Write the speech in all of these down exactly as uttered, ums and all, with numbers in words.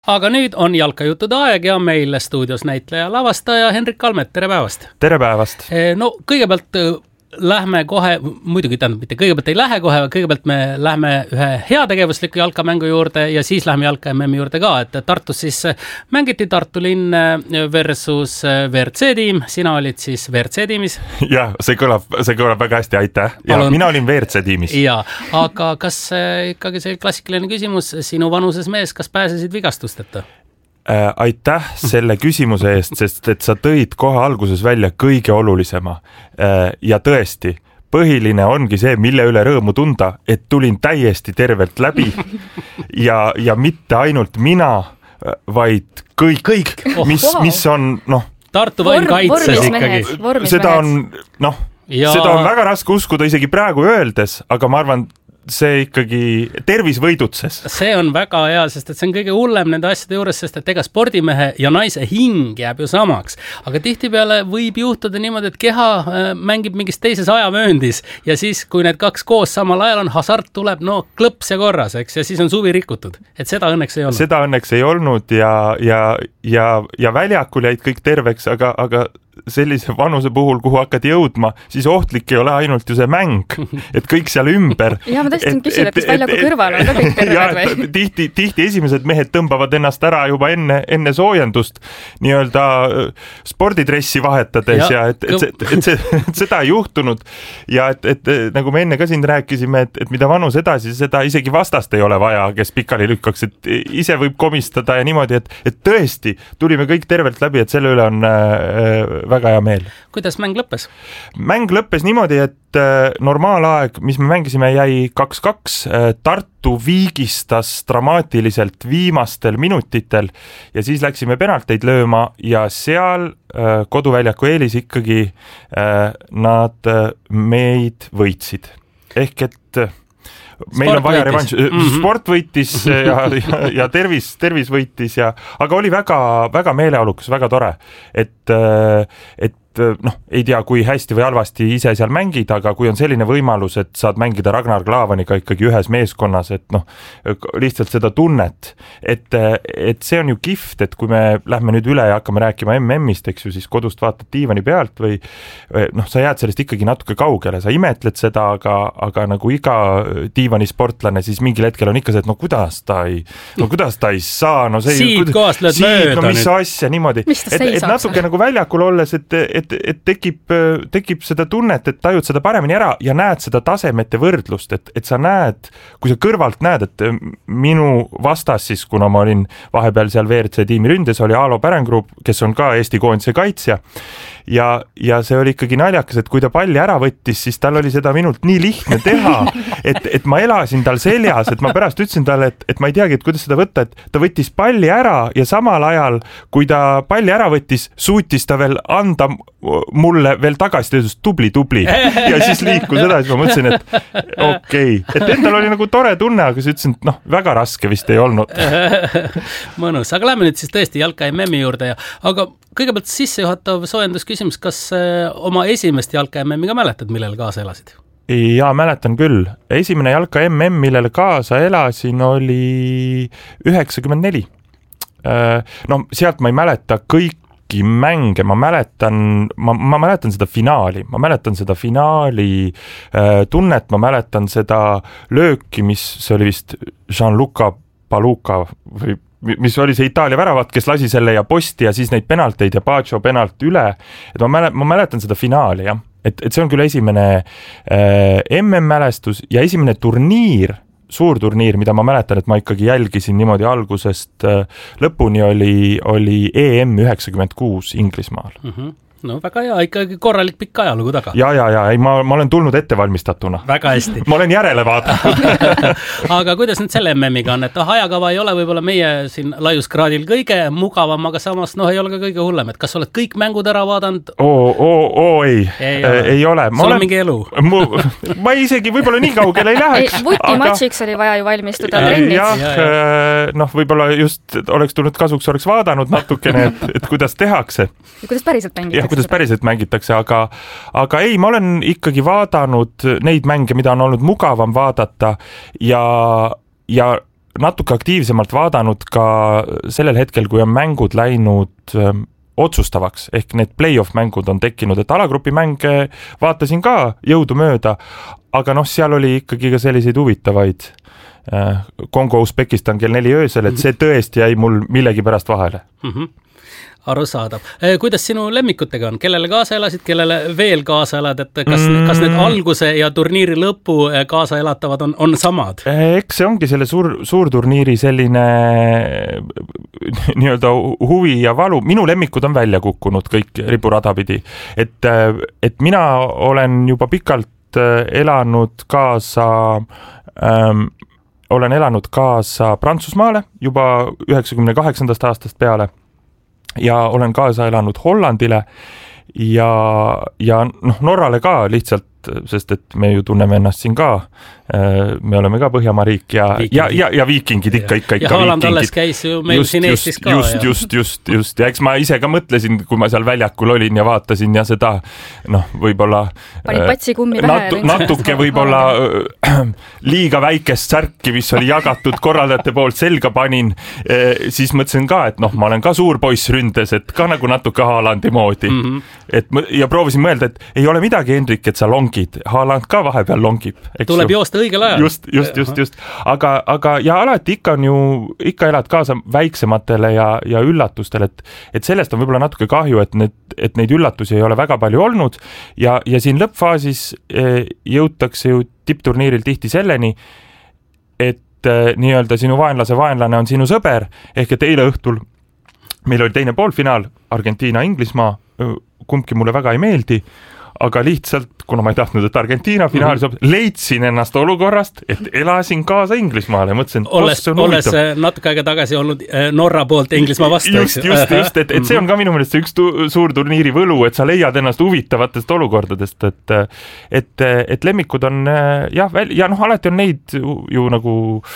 Aga nüüd on jalkajuttude aeg ja meil stuudios näitleja lavastaja Henrik Kalmet, tere päevast! Tere päevast! No kõigepealt lähme kohe, muidugi tähendab, mitte kõigepealt ei lähe kohe, kõigepealt me lähme ühe heategevusliku jalkamängu juurde ja siis lähme jalka M M juurde ka, et Tartus siis mängiti Tartu linn versus V R C tiim, sina olid siis V R C tiimis. Jah, see kõlab, see kõlab väga hästi, aitäh. Ja mina olin V R C tiimis. Ja, aga kas ikkagi see klassikaline küsimus, sinu vanuses mees, kas pääsesid vigastusteta? Äh, aitäh selle küsimuse eest, sest et sa tõid kohe alguses välja kõige olulisema. Äh, ja tõesti, põhiline ongi see, mille üle rõõmu tunda, et tulin täiesti tervelt läbi ja, ja mitte ainult mina, vaid kõik, kõik oh, mis, wow. mis on, noh, Tartu vaim kaitses ikkagi. Seda on, noh, ja... seda on väga raske uskuda isegi praegu öeldes, aga ma arvan, see ikkagi tervis võidutses. See on väga hea, sest et see on kõige hullem nende asjade juures, sest et ega spordimehe ja naise hing jääb ju samaks. Aga tihtipeale võib juhtuda niimoodi, et keha mängib mingis teises ajavööndis ja siis, kui need kaks koos samal ajal on, hasart tuleb, no klõps ja korras, eks, ja siis on suvi rikutud. Et seda õnneks ei olnud. Seda õnneks ei olnud ja, ja, ja, ja väljakul jäid kõik terveks, aga, aga sellise vanuse puhul, kuhu hakkad jõudma, siis ohtlik ei ole ainult ju see mäng, et kõik seal ümber. Ja ma tõesti küsin, et kas väljaku kõrval on ka kõik terved või? Tihti, tihti esimesed mehed tõmbavad ennast ära juba enne, enne soojendust nii-öelda spordidressi vahetades ja, ja et, et, et, et, see, et seda ei juhtunud ja et, et nagu me enne ka siin rääkisime, et, et mida vanus edasi, seda isegi vastast ei ole vaja, kes pikali lükkaks, et ise võib komistada ja niimoodi, et, et tõesti tulime kõik tervelt läbi, et selle üle on äh, väga hea meel. Kuidas mäng lõppes? Mäng lõppes niimoodi, et normaalaeg, mis me mängisime, jäi kaks kaks. Tartu viigistas dramaatiliselt viimastel minutitel ja siis läksime penalteid lööma ja seal koduväljaku eelis ikkagi nad meid võitsid. Ehk et meil on vaja revanš. Mm-hmm. Sport võitis ja, ja, ja tervis, tervis võitis, ja, aga oli väga, väga meeleolukas, väga tore, et, et noh, ei tea, kui hästi või halvasti ise seal mängid, aga kui on selline võimalus, et saad mängida Ragnar Klavaniga ikkagi ühes meeskonnas, et noh, lihtsalt seda tunnet, et, et see on ju kift, et kui me lähme nüüd üle ja hakkame rääkima M M-ist, eks ju, siis kodust vaatad diivani pealt või noh, sa jääd sellest ikkagi natuke kaugele, sa imetled seda, aga, aga nagu iga diivanisportlane, siis mingil hetkel on ikka see, et no kuidas ta ei, no kuidas ta ei saa, no see siit kuda, kohast lööd mööda no mis asja niimoodi, et, et natuke nagu väljakul olles, et, et, et tekib, tekib seda tunnet, et tajud seda paremini ära ja näed seda tasemete võrdlust, et, et sa näed, kui sa kõrvalt näed, et minu vastas siis, kuna ma olin vahepeal seal V R C tiimi ründes, oli Aalo Pärengrupp, kes on ka Eesti koondise kaitsja ja, ja see oli ikkagi naljakas, et kui ta palli ära võttis, siis tal oli seda minult nii lihtne teha, et, et ma elasin tal seljas, et ma pärast ütlesin talle, et, et ma ei teagi, et kuidas seda võtta, et ta võttis palli ära ja samal ajal, kui ta palli ära võttis, suutis ta veel anda mulle veel tagasi, teadus tubli, tubli ja siis liikus edasi, ma mõtlesin, et okei, okay. Et endal oli nagu tore tunne, aga siis ütlesin, et noh, väga raske vist ei olnud. Mõnus, aga lähme nüüd siis tõesti jalka M M-i juurde ja, aga kõigepealt sissejuhatav soojendusküsimus, kas oma esimest jalka M M-iga mäletad, millele kaasa elasid? Jaa, mäletan küll. Esimene jalka M M, millele kaasa elasin, oli üheksakümmend neli. No, sealt ma ei mäleta kõik mänge, ma mäletan, ma, ma mäletan seda finaali, ma mäletan seda finaali äh, tunnet, ma mäletan seda lööki, mis see oli vist Gianluca Paluca või mis oli see Itaalia väravat, kes lasi selle ja posti ja siis neid penalteid ja Baggio penalt üle, et ma mäletan, ma mäletan seda finaali, jah, et, et see on küll esimene äh, M M-mälestus ja esimene turniir, suur turniir, mida ma mäletan, et ma ikkagi jälgisin niimoodi algusest lõpuni, oli, oli E M üheksakümmend kuus Inglismaal. Mm-hmm. No väga hea, ikkagi korralik pikk ajalugu taga. Ja, ja, ja, ei, ma, ma olen tulnud ettevalmistatuna. Väga hästi. Ma olen järele vaadanud. Aga kuidas nüüd selle M M-iga on, et ajakava ei ole võib-olla meie siin laiuskraadil kõige mugavam, aga samas noh, ei ole ka kõige hullem, et kas oled kõik mängud ära vaadanud? Oo, oo, oo, ei, ei ole. Ei ole. Sul olen... on mingi elu? Mu, ma isegi võib-olla nii kaugele ei läheks. Vuti aga... matsiks oli vaja ju valmistuda trennid. Jah, ja, ja. noh, võib-olla just oleks tulnud kasuks, oleks vaadanud natukene, et, et kuidas tehakse. Ja kuidas päriselt mängitakse? kuidas päriselt mängitakse, aga, aga ei, ma olen ikkagi vaadanud neid mänge, mida on olnud mugavam vaadata ja, ja natuke aktiivsemalt vaadanud ka sellel hetkel, kui on mängud läinud otsustavaks, ehk need play-off mängud on tekkinud, et alagrupi mänge vaatasin ka jõudumööda, aga noh, seal oli ikkagi ka selliseid huvitavaid Kongo, Usbekistan kell neli öösel, et see tõesti jäi mul millegi pärast vahele. Mm-hmm. Arusaadav. Kuidas sinu lemmikutega on? Kellele kaasa elasid, kellele veel kaasa elad, et kas, mm. kas need alguse ja turniiri lõpu kaasa elatavad on, on samad? Eks see ongi selle suur, suurturniiri selline nii-öelda huvi ja valu. Minu lemmikud on välja kukkunud kõik ripurada pidi. Et, et mina olen juba pikalt elanud kaasa ähm, olen elanud kaasa Prantsusmaale juba üheksakümne kaheksandast aastast peale ja olen kaasa elanud Hollandile ja, ja noh, Norrale ka lihtsalt, sest et me ju tunneme ennast siin ka, me oleme ka Põhjamaa riik ja, ja, ja, ja viikingid ikka, ikka, ikka. Ja Haaland alles käis ju meil just, siin Eestis just, ka. Just, ja. just, just, just. Ja eks ma ise ka mõtlesin, kui ma seal väljakul olin ja vaatasin ja seda, noh, võib-olla pani patsi kummi pähe. Natu, natuke võib-olla liiga väikest särki, mis oli jagatud korraldajate poolt selga panin, siis mõtlesin ka, et noh, ma olen ka suur poiss ründes, et ka nagu natuke Haalandi moodi. Mm-hmm. Et, ja proovisin mõelda, et ei ole midagi, Hendrik, et sa longid. Haaland ka vahepeal longib. Tuleb joosta õigel ajal. Just, just, just, just. Aga, aga ja alati ikka on ju, ikka elad kaasa väiksematele ja, ja üllatustele, et, et sellest on võib-olla natuke kahju, et, need, et neid üllatusi ei ole väga palju olnud ja, ja siin lõppfaasis jõutakse ju tippturniiril tihti selleni, et nii-öelda sinu vaenlase vaenlane on sinu sõber, ehk et eile õhtul meil oli teine poolfinaal, Argentiina, Inglismaa, kumbki mulle väga ei meeldi, aga lihtsalt, kuna ma ei tahtnud, et Argentiina finaalis mm-hmm. leidsin ennast olukorrast, et elasin kaasa Inglismaale. Mõtlesin, olles, olles natuke aega tagasi olnud Norra poolt Inglismaa vastu. Just, just, just, et, et see on ka minu meelest üks tu, suur turniiri võlu, et sa leiad ennast huvitavatest olukordadest, et, et, et lemmikud on jah, ja noh, alati on neid ju, ju nagu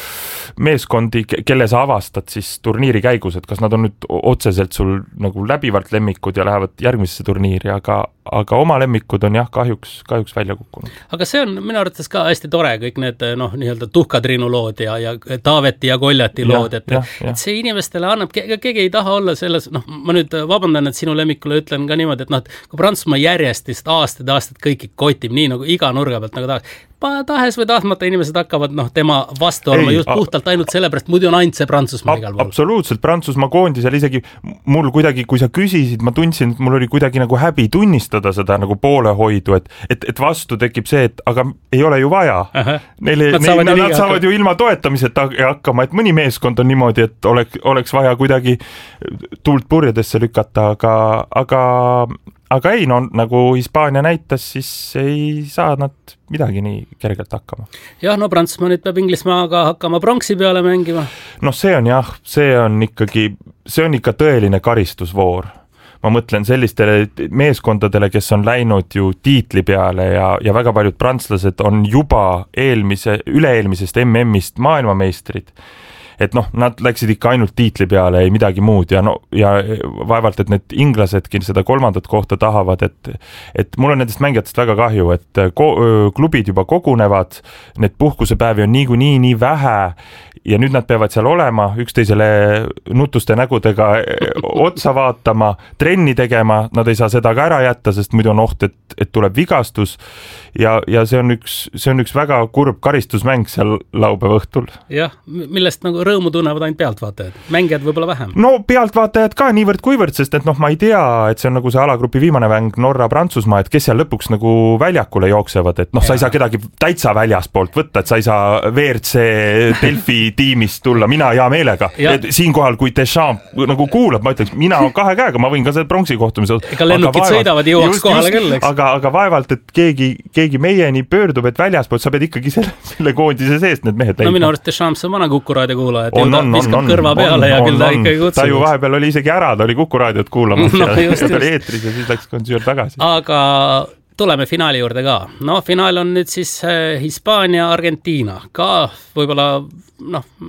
meeskondi, kelle sa avastad siis turniiri käigus, et kas nad on nüüd otseselt sul nagu läbivalt lemmikud ja lähevad järgmisesse turniiri, aga, aga oma lemmikud on jah, kahjuks, kahjuks välja kukkunud. Aga see on minu arvates ka hästi tore, kõik need noh, nii-öelda Tuhkatriinu lood ja, ja Taaveti ja Koljati lood, et, et see inimestele annab, ke- keegi ei taha olla selles, noh, ma nüüd vabandan, et sinu lemmikule ütlen ka niimoodi, et noh, kui Prantsusmaa järjest aastad ja aastad kõiki kotib, nii nagu iga nurga pealt nagu tahaks, tahes või tahtmata inimesed hakkavad noh, tema vastu olema just puhtalt ainult sellepärast, muidu on ainult see Prantsusmaa igal pool. Absoluutselt, Prantsusmaa koondisel isegi mul kuidagi, kui sa küsisid, ma tundsin, et mul oli kuidagi nagu häbi tunnistada seda nagu poolehoidu, et, et, et vastu tekib see, et aga ei ole ju vaja. Neile, nad, saavad, neil, nad saavad ju ilma toetamiseta hakkama, et mõni meeskond on niimoodi, et oleks, oleks vaja kuidagi tuult purjedesse lükata, aga, aga Aga ei, no nagu Hispaania näitas, siis ei saa nad midagi nii kergelt hakkama. Jah, no Prantsusmaa nüüd peab Inglismaaga hakkama pronksi peale mängima. No see on jah, see on ikkagi, see on ikka tõeline karistusvoor. Ma mõtlen sellistele meeskondadele, kes on läinud ju tiitli peale ja, ja väga paljud prantslased on juba eelmise, üle-eelmisest M M-ist maailmameistrid. Et noh, nad läksid ikka ainult tiitli peale, ei midagi muud ja, no, ja vaevalt, et need inglasedki seda kolmandat kohta tahavad, et, et mul on nendest mängijatest väga kahju, et ko- klubid juba kogunevad, need puhkusepäevi on niikuinii nii vähe ja nüüd nad peavad seal olema, üksteisele nutuste nägudega otsa vaatama, trenni tegema, nad ei saa seda ka ära jätta, sest muidu on oht, et, et tuleb vigastus ja, ja see on üks, see on üks väga kurb karistusmäng seal laupäeva õhtul. Jah, millest nagu rõõmu tunnevad ainult pealtvaatajad, mängijad võib-olla vähem. No pealtvaatajad ka niivõrd kuivõrd, sest et noh, ma ei tea, et see on nagu see alagrupi viimane mäng Norra-Prantsusmaa, et kes seal lõpuks nagu väljakule jooksevad, et noh, sa ei saa kedagi täitsa väljaspoolt võtta, et sa ei saa V R C Delfi tiimist tulla, mina hea meelega. Siinkohal, kui Deschamps nagu kuulab, ma ütleks, mina kahe käega, ma võin ka selle pronksi kohtumise. Ega lennukid vaevalt, sõidavad jõuaks just, kohale just, küll, eks. Aga, aga vaevalt, et keegi, keegi meieni pöördub, et väljaspoolt sa pead ikkagi selle, selle koondise seest need mehed leidma. No minu arust Deschamps on vana Kukuraadio kuulaja, et on, ta on, viskab on, kõrva peale on, ja on, küll ta on, ikkagi kutsub. Ta ju vahepeal oli isegi ära, ta oli Kukuraadiot kuulamas no, ja just, ta oli eetris ja siis läks kontsert tagasi. Aga tuleme finaali juurde ka. No finaal on nüüd siis Hispaania, Argentiina. Ka võib-olla, noh,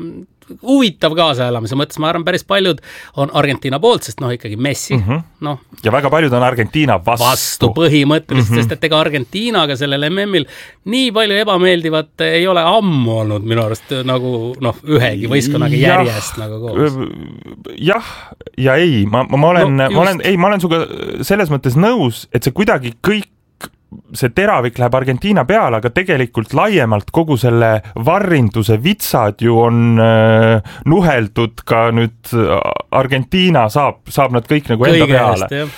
huvitav kaasaelamise mõttes, ma arvan, päris paljud on Argentiina poolt, sest noh, ikkagi Messi, mm -hmm. noh. ja väga paljud on Argentiina vastu. Vastu põhimõtteliselt, mm -hmm. sest et ega Argentiinaga sellel M M-il nii palju ebameeldivat ei ole ammu olnud minu arust nagu noh, ühegi võistkonnaga järjest nagu koos. Jah ja ei, ma, ma olen, no, ma olen, ei, ma olen suga selles mõttes nõus, et see kuidagi kõik see teravik läheb Argentiina peale, aga tegelikult laiemalt kogu selle varrinduse vitsad ju on äh, nuheldud ka nüüd Argentiina saab, saab nad kõik nagu enda Kõige peale. Äh,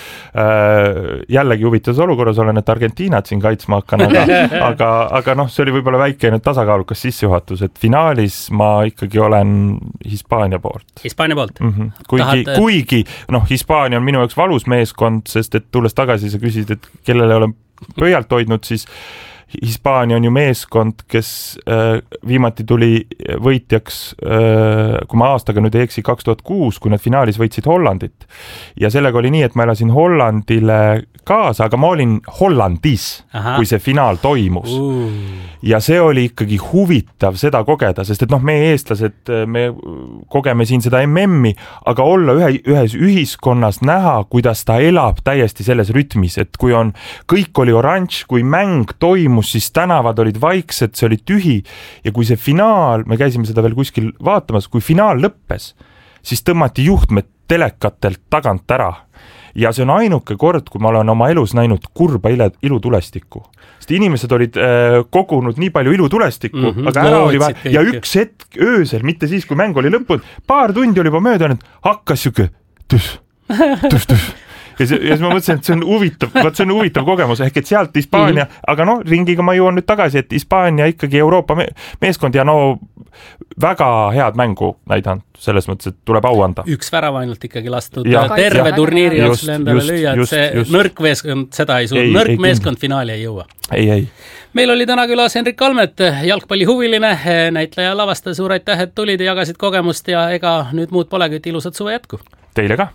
jällegi huvitavas olukorras olen, et Argentiinat siin kaitsma hakkan, aga, aga, aga noh, see oli võib-olla väike nüüd tasakaalukas sissejuhatus, et finaalis ma ikkagi olen Hispaania poolt. Hispaania poolt? Mm -hmm. Kuigi, Tahad... kuigi noh, Hispaania on minu jaoks valus meeskond, sest et tulles tagasi sa küsid, et kellele olen pöialt hoidnud, siis Hispaania on ju meeskond, kes äh, viimati tuli võitjaks, äh, kui ma aastaga nüüd ei eksi, kaks tuhat kuus, kui nad finaalis võitsid Hollandit. Ja sellega oli nii, et ma elasin Hollandile kaasa, aga ma olin Hollandis, Aha. kui see finaal toimus. Uh. Ja see oli ikkagi huvitav seda kogeda, sest et noh, meie eestlased, me kogeme siin seda M M-i, aga olla ühe, ühes ühiskonnas näha, kuidas ta elab täiesti selles rütmis, et kui on, kõik oli oranž, kui mäng toimus, siis tänavad olid vaiksed, see oli tühi ja kui see finaal, me käisime seda veel kuskil vaatamas, kui finaal lõppes, siis tõmmati juhtmed telekatelt tagant ära ja see on ainuke kord, kui ma olen oma elus näinud kurba ilutulestikku. Sest inimesed olid äh, kogunud nii palju ilutulestikku, mm -hmm, aga ära oli vaja ja üks hetk öösel, mitte siis, kui mäng oli lõppunud, paar tundi oli juba mööda, hakkas siuke tüs, tüs, tüs. Ja, see, ja siis ma mõtlesin, et see on huvitav, vaat see on huvitav kogemus, ehk et sealt Hispaania, mm -hmm. aga no ringiga ma jõuan nüüd tagasi, et Hispaania ikkagi Euroopa me meeskond ja no väga head mängu näidanud, selles mõttes, et tuleb au anda. Üks värav ainult ikkagi lastud ja, terve ja, turniiri jooksul endale just, lüüa, et just, see just. nõrk meeskond seda ei suud, nõrk ei, meeskond ei, finaali ei jõua. Ei, ei. Meil oli täna külas Henrik Almet, jalgpallihuviline, näitleja lavastaja, suur aitäh, et tulid ja jagasid kogemust ja ega nüüd muud polegi, et ilusat suve jätku. Teile ka.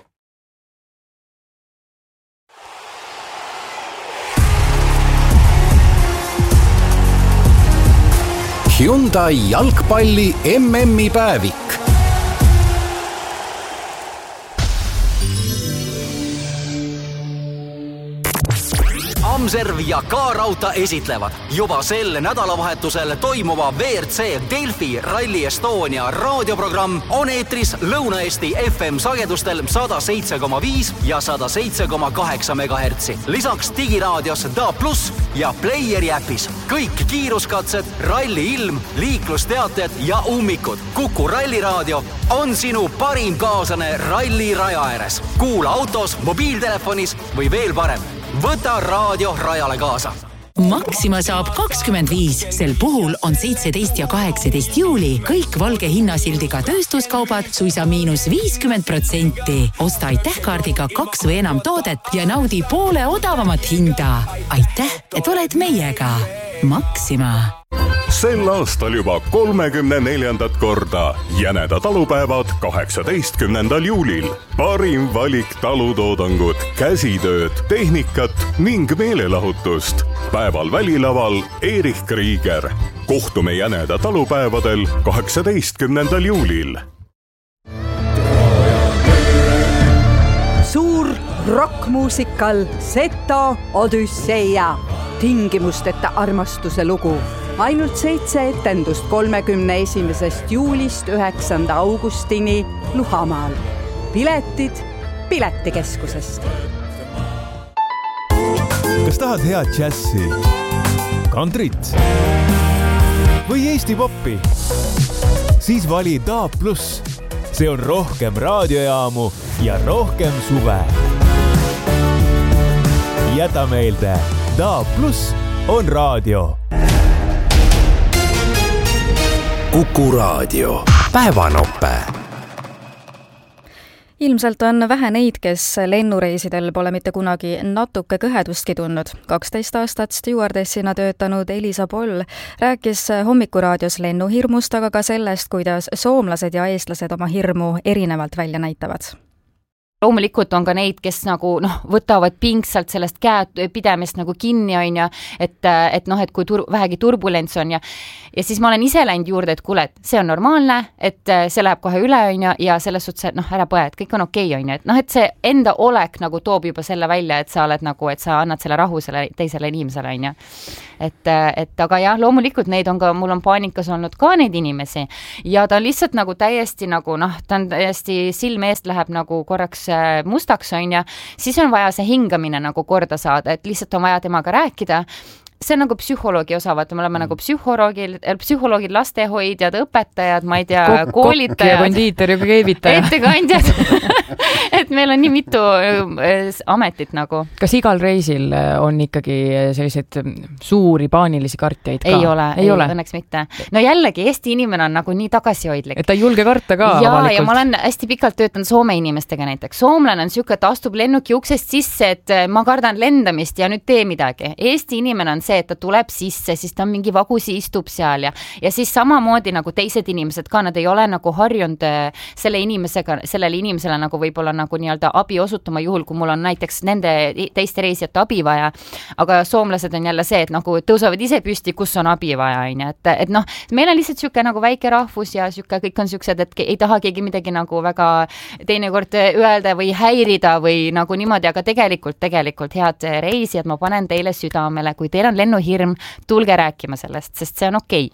Hyundai jalgpalli M M-i päevik. Amserv ja K-Rauta esitlevad juba sel nädalavahetusel toimuva V R C Delfi Rally Estonia raadioprogramm on eetris Lõuna-Eesti F M sagedustel sada seitse koma viis ja sada seitse koma kaheksa megahertsi. Lisaks digiraadios D A plus ja Playeri äpis. Kõik kiiruskatsed, ralli ilm, liiklusteated ja ummikud. Kuku ralliraadio on sinu parim kaaslane ralli raja ääres. Kuula autos, mobiiltelefonis või veel parem. Võta raadio rajale kaasa. Maxima saab kakskümmend viis. Sel puhul on seitseteist ja kaheksateist juuli kõik valge hinnasildiga tööstuskaubad suisa miinus viiskümmend protsenti. Osta aitähkaardiga kaks või enam toodet ja naudi poole odavamat hinda. Aitäh, et oled meiega. Maxima. Sel aastal juba kolmekümne neljandat korda Jäneda talupäevad kaheksateistkümnendal juulil. Parim valik talutoodangut, käsitööd, tehnikat ning meelelahutust. Päeval välilaval Erich Krieger. Kohtume Jäneda talupäevadel kaheksateistkümnendal juulil. Suur rockmuusikal Seto Odüsseia. Tingimusteta armastuse lugu. Ainult seitse etendust kolmekümne esimesest juulist üheksanda augustini Luhamaal. Piletid Piletikeskusest. Kas tahad head džässi, kantrit või Eesti poppi? Siis vali D A plus. See on rohkem raadiojaamu ja rohkem suve. Jäta meelde, D A plus on raadio. Kuku raadio. Päevanope. Ilmselt on vähe neid, kes lennureisidel pole mitte kunagi natuke kõhedustki tundnud. kaksteist aastat stewardessina töötanud Elisa Poll rääkis Hommikuraadios lennuhirmust, aga ka sellest, kuidas soomlased ja eestlased oma hirmu erinevalt välja näitavad. loomulikult on ka neid, kes nagu noh, võtavad pingsalt sellest käe pidamist nagu kinni on ja et, et noh, et kui tur, vähegi turbulents on ja ja siis ma olen ise läinud juurde, et kuule, et see on normaalne, et see läheb kohe üle on ja, ja selles suhtes, et noh, ära põe, et kõik on okei on ja et noh, et see enda olek nagu toob juba selle välja, et sa oled nagu, et sa annad selle rahu selle teisele inimesele on ja et, et aga jah, loomulikult neid on ka, mul on paanikas olnud ka neid inimesi ja ta on lihtsalt nagu täiesti nagu noh, ta on täiesti silme eest läheb nagu korraks mustaks on ja siis on vaja see hingamine nagu korda saada, et lihtsalt on vaja temaga rääkida. See on nagu psühholoogi osa, vaata, me oleme nagu psühholoogid, psühholoogid, lastehoidjad, õpetajad, ma ei tea, Kok, koolitajad. Kokk ja kondiiter ja keevitaja. Ettekandjad. et meil on nii mitu ametit nagu. Kas igal reisil on ikkagi selliseid suuri paanilisi kartjaid ka? Ei ole, ei, ei ole. Õnneks mitte. No jällegi, Eesti inimene on nagu nii tagasihoidlik. Et ta ei julge karta ka ja, avalikult. Ja ma olen hästi pikalt töötanud Soome inimestega näiteks. Soomlane on siuke, et astub lennuki uksest sisse, et ma kardan lendamist ja nüüd tee midagi. Eesti inimene on see, et ta tuleb sisse, siis ta on mingi vagusi istub seal ja, ja siis samamoodi nagu teised inimesed ka, nad ei ole nagu harjunud selle inimesega, sellele inimesele nagu võib-olla nagu nii-öelda abi osutama juhul, kui mul on näiteks nende teiste reisijate abi vaja, aga soomlased on jälle see, et nagu tõusevad ise püsti, kus on abi vaja, et, et noh, meil on lihtsalt siuke nagu väike rahvus ja siuke, kõik on siuksed, et ei taha keegi midagi nagu väga teinekord öelda või häirida või nagu niimoodi, aga tegelikult, tegelikult head reisijad, ma panen teile südamele, kui teil on lennuhirm, tulge rääkima sellest, sest see on okei.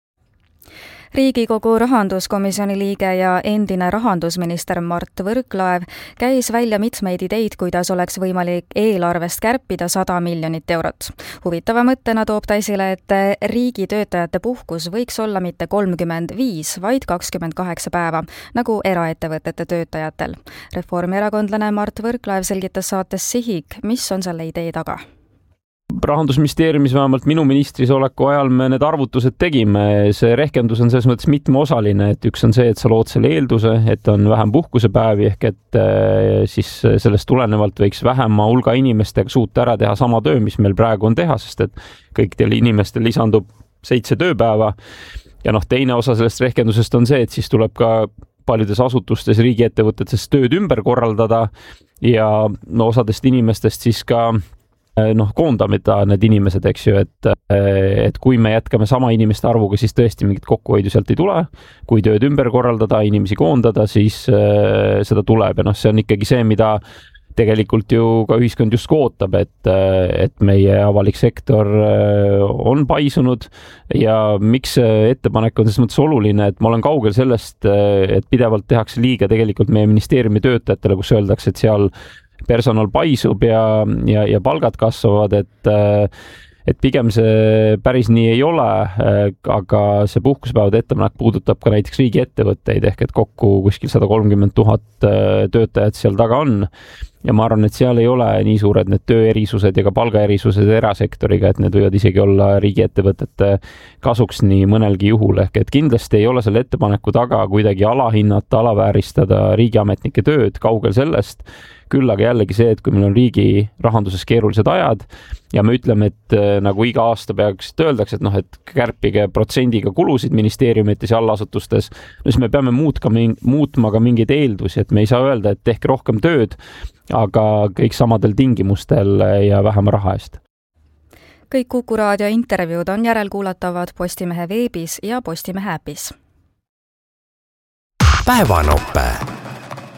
Riigikogu rahanduskomisjoni liige ja endine rahandusminister Mart Võrklaev käis välja mitmeid ideid, kuidas oleks võimalik eelarvest kärpida sada miljonit eurot. Huvitava mõttena toob ta esile, et riigitöötajate puhkus võiks olla mitte kolmkümmend viis, vaid kakskümmend kaheksa päeva, nagu eraettevõtete töötajatel. Reformierakondlane Mart Võrklaev selgitas saates Sihik, mis on selle idee taga. Rahandusministeeriumis vähemalt minu ministris oleku ajal me need arvutused tegime. See rehkendus on selles mõttes mitmeosaline, et üks on see, et sa lood selle eelduse, et on vähem puhkusepäevi ehk et siis sellest tulenevalt võiks vähema hulga inimestega suuta ära teha sama töö, mis meil praegu on teha, sest et kõikidel inimestel lisandub seitse tööpäeva. Ja noh, teine osa sellest rehkendusest on see, et siis tuleb ka paljudes asutustes riigiettevõtetes tööd ümber korraldada ja no, osadest inimestest siis ka noh, koondamida need inimesed, eks ju, et, et kui me jätkame sama inimeste arvuga, siis tõesti mingit kokkuhoidu sealt ei tule. Kui tööd ümber korraldada, inimesi koondada, siis äh, seda tuleb ja noh, see on ikkagi see, mida tegelikult ju ka ühiskond just ootab, et, et meie avalik sektor on paisunud ja miks ettepanek on selles mõttes oluline, et ma olen kaugel sellest, et pidevalt tehakse liiga tegelikult meie ministeeriumi töötajatele, kus öeldakse, et seal personal paisub ja, ja, ja palgad kasvavad, et, et pigem see päris nii ei ole, aga see puhkuspäevade ettepanek puudutab ka näiteks riigiettevõtteid ehk et kokku kuskil sada kolmkümmend tuhat töötajat seal taga on. Ja ma arvan, et seal ei ole nii suured need tööerisused ja ka palgaerisused erasektoriga, et need võivad isegi olla riigiettevõtete kasuks nii mõnelgi juhul. Ehk et kindlasti ei ole selle ettepaneku taga kuidagi alahinnata, alavääristada riigiametnike tööd, kaugel sellest. Küll aga jällegi see, et kui meil on riigi rahanduses keerulised ajad ja me ütleme, et nagu iga aasta peaks öeldakse, et noh, et kärpige protsendiga kulusid ministeeriumites ja allasutustes, siis me peame muutma, muutma ka mingeid eeldusi, et me ei saa öelda, et tehke rohkem tööd, aga kõik samadel tingimustel ja vähem raha eest. Kõik Kuku raadio intervjuud on järelkuulatavad Postimehe veebis ja Postimehe äpis. Päevanope.